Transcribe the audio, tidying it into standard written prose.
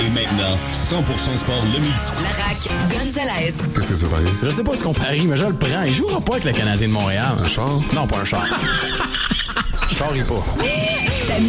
Et maintenant, 100% sport le midi. La RAQ, Gonzalez. Qu'est-ce que c'est pareil? Je sais pas ce qu'on parie, mais je le prends. Il jouera pas avec le Canadien de Montréal. Un char? Non, pas un char. Je charrie pas.